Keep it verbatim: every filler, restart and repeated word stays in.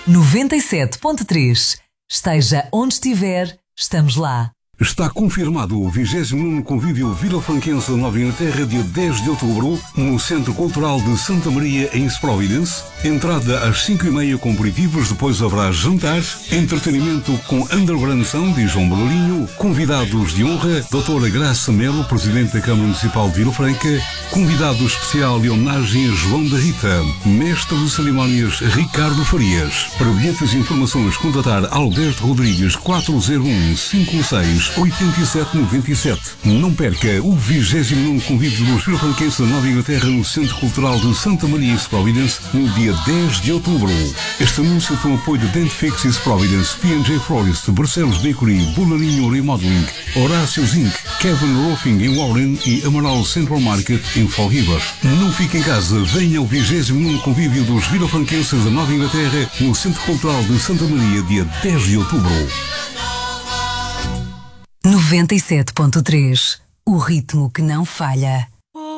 noventa e sete ponto três. Esteja onde estiver, estamos lá. Está confirmado o vigésimo nono Convívio Vilafranquense da Nova Inglaterra, dia dez de outubro, no Centro Cultural de Santa Maria, em Providence. Entrada às cinco e meia com aperitivos, depois haverá jantar, entretenimento com Underground Sound e João Balarinho, convidados de honra, doutora Graça Melo, Presidente da Câmara Municipal de Vila Franca, convidado especial e homenagem a João da Rita, mestre de cerimónias Ricardo Farias. Para bilhetes e informações, contatar Alberto Rodrigues quatro zero um cinco seis oito sete nove sete. Não perca o vigésimo nono Convívio dos Vilafranquenses da Nova Inglaterra no Centro Cultural de Santa Maria, Providence, no dia dez de outubro. Este anúncio tem o apoio de Dentifix Providence, P and J Florist, Barcelos Bakery, Bolarinho Remodeling, Horácio Zinc, Kevin Roofing em Warren e Amaral Central Market em Fall River. Não fique em casa, venha ao vigésimo nono Convívio dos Vilafranquenses da Nova Inglaterra no Centro Cultural de Santa Maria, dia dez de outubro. noventa e sete ponto três. O ritmo que não falha.